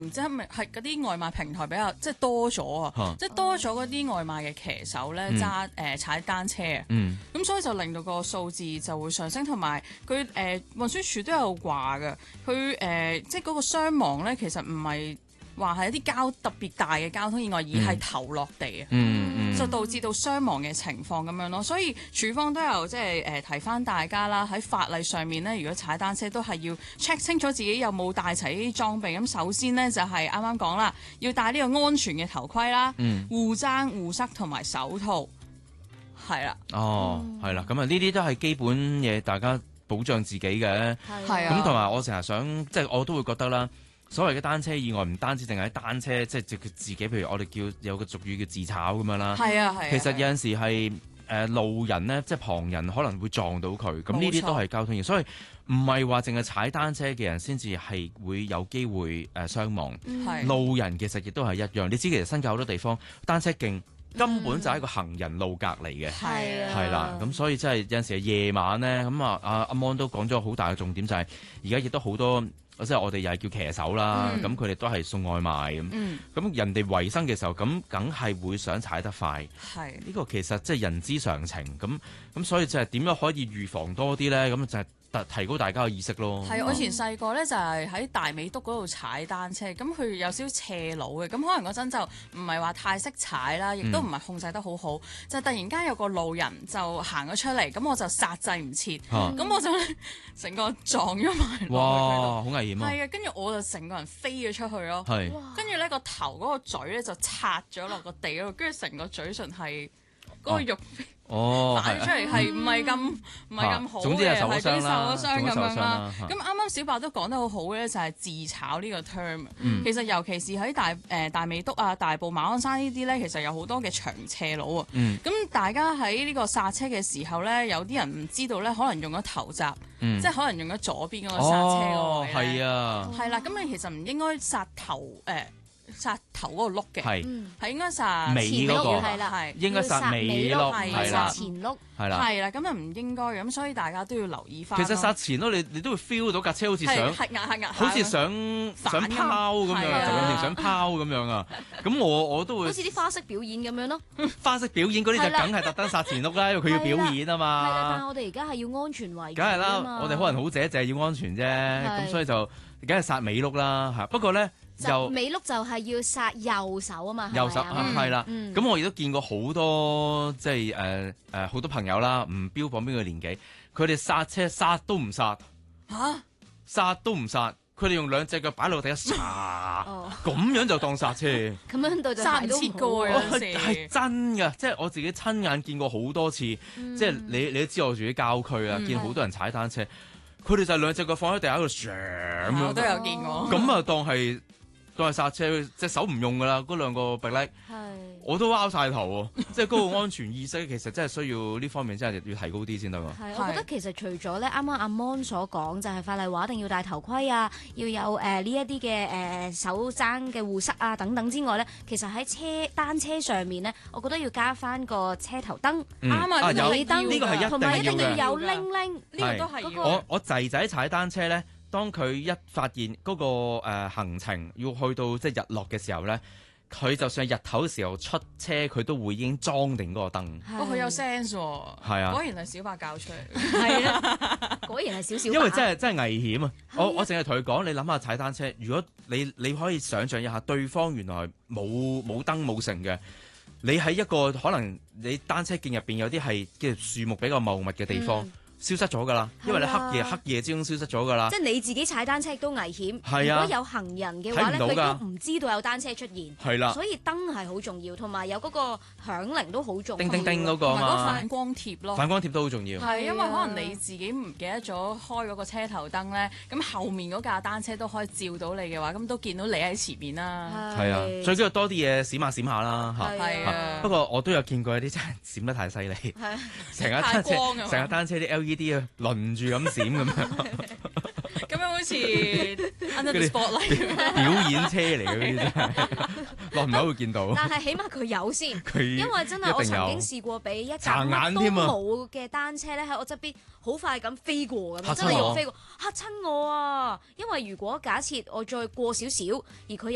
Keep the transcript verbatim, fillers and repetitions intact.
即係咪係嗰啲外賣平台比較即係多咗啊？即係多咗嗰啲外賣嘅騎手咧揸誒踩單車啊，咁、 嗯、 所以就令到個數字就會上升，同埋佢誒運輸署都有話㗎，佢誒、呃、即係嗰個傷亡咧其實唔係話係一啲交特別大嘅交通意外，而係頭落地啊， 嗯嗯、 就導致到傷亡嘅情況咁樣咯。所以署方都有即係誒提翻大家啦，喺法例上面咧，如果踩單車都係要 check 清楚自己有冇帶齊啲裝備。咁首先呢，就係啱啱講啦，要戴呢個安全嘅頭盔啦、 嗯、 護踭、護膝同埋手套，係啦。 哦，係啦，咁啊呢啲都係基本嘢，大家保障自己嘅。 係啊， 咁同埋我成日想，即係我都會覺得啦。所謂嘅單車意外唔單止淨係單車，即係佢自己，譬如我哋叫有個俗語叫自炒咁樣啦。 係啊係。 其實有陣時係誒、呃、路人咧，即係旁人可能會撞到佢，咁呢啲都係交通意外。所以唔係話淨係踩單車嘅人先至係會有機會誒傷亡。 係。 路人其實亦都係一樣。你知其實新界好多地方單車徑根本就係一個行人路隔離嘅。 係啊。 係啦，咁所以真係有陣時係夜晚咧，咁啊阿阿 Mon 都講咗好大嘅重點，就係而家亦都好多。即係我哋又係叫騎手啦，咁佢哋都係送外賣咁，咁、嗯、人哋維生嘅時候，咁梗係會想踩得快。係呢、呢個其實即係人之常情，咁咁所以就係點樣可以預防多啲咧？咁就係、是。提高大家嘅意識咯。 係，我以前細個咧就係喺大美督嗰度踩單車，咁佢有少少斜路嘅，咁可能嗰陣就唔係話太識踩啦，亦都唔係控制得好好，嗯、就突然間有個路人就行咗出嚟，咁我就剎掣唔切，咁、啊、我就成個撞咗埋落去。 哇！好危險啊！ 係啊，跟住我就成個人飛咗出去咯。 係。 跟住咧個頭嗰個嘴咧就擦咗落個地嗰度，跟住成個嘴唇係嗰個肉。 哦， 擺出嚟係唔係咁唔係咁好嘅， 總之係受咗傷啦， 受咗傷咁樣啦。咁啱啱小白都講得好好嘅就係自炒呢個 term、嗯。其實尤其是喺大誒、呃、大美督啊、大埔馬鞍山呢啲咧，其實有好多嘅長斜路啊。咁、嗯、大家喺呢個剎車嘅時候咧，有啲人唔知道咧，可能用咗頭閘，嗯、即係可能用咗左邊嗰個剎車嗰位咧。係、哦、 啊， 係啦，咁你其實唔應該剎頭誒。呃剎頭嗰個轆嘅，係係應該剎尾嗰個， 係啦，係應該剎尾轆， 係啦，前轆係啦， 係啦，咁啊唔應該嘅，咁所以大家都要留意翻。 其實剎前轆你你都會 feel 到架車好似想，好似想想拋咁樣，就咁定想拋咁樣啊！咁我我都會好似啲花式表演咁樣咯。 花式表演嗰啲就梗係特登剎前轆啦，因為佢要表演啊嘛。 係啦，但係我哋而家係要安全為主。 梗係啦，我哋可能好姐就係要安全啫，咁所以就梗係剎尾轆啦嚇。不過咧。 就尾轆就係要剎右手啊嘛， 右手係啦。咁、嗯嗯、我亦都見過好多即係誒誒好多朋友啦，唔標榜邊個年紀，佢哋剎車剎都唔剎嚇，剎都唔剎，佢哋用兩隻腳擺落地下剎，咁、哦、樣就當剎車，咁樣對就剎唔切過啊！ 係真㗎，即係我自己親眼見過好多次，嗯、即係你你都知我住喺郊區啊，嗯、見好多人踩單車，佢哋就兩隻腳放喺地下度唰咁樣， 我都有見過， 咁啊當係。都係剎車，隻手唔用噶啦，嗰兩個臂力，我都拗晒頭喎。即係嗰個安全意識，其實真係需要呢方面，真係要提高啲先得喎。 係，我覺得其實除咗咧，啱啱阿 Mon 所講就係、是、法例話一定要戴頭盔啊，要有誒呢一啲嘅誒手踭嘅護膝啊等等之外咧，其實喺車單車上面咧，我覺得要加翻個車頭燈，啱、嗯、啊，有尾燈， 呢個係一定要嘅， 同埋一定要有鈴鈴，呢個都係要。 我我仔仔踩單車咧。當佢一發現嗰個誒行程要去到即係日落嘅時候咧，佢就算係日頭嘅時候出車，佢都會已經裝定嗰個燈。 哦，佢有 sense 喎。係啊，果然係小白教出嚟。係啊， 果然係小小。 因為真係真係危險啊！我我淨係同佢講，你諗下踩單車，如果你你可以想像一下，對方原來冇冇燈冇成嘅，你喺一個可能你單車徑入邊有啲係叫做樹木比較茂密嘅地方。嗯消失咗㗎啦，因為你黑夜黑夜之中消失咗㗎啦。 即係你自己踩單車亦都危險。 係啊， 如果有行人嘅話咧，佢都唔知道有單車出現。 係啦， 所以燈係好重要，同埋有嗰個響鈴都好重要。 叮叮叮嗰個啊嘛， 同埋嗰個反光貼咯。 反光貼都好重要。 係因為可能你自己唔記得咗開嗰個車頭燈咧，咁後面嗰架單車都可以照到你嘅話，咁都見到你喺前面啦。 係啊，最緊要多啲嘢閃下閃下啦嚇。 係啊。不過我都有見過有啲真係閃得太犀利。係。成架單車，成架單車啲 L E D 啊輪住咁閃咁樣， 咁樣好似 under the spotlight 表演車嚟嘅嗰啲真係，落唔到會見到。 但係起碼佢有先，因為真係我曾經試過俾一架乜都冇嘅單車咧喺我側邊好快咁飛過咁，真係用飛過嚇親我啊！因為如果假設我再過少少，而佢